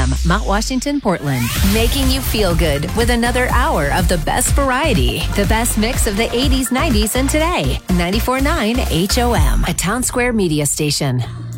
HOM, Mount Washington, Portland. Making you feel good with another hour of the best variety. The best mix of the 80s, 90s, and today. 94.9 HOM, a Town Square media station.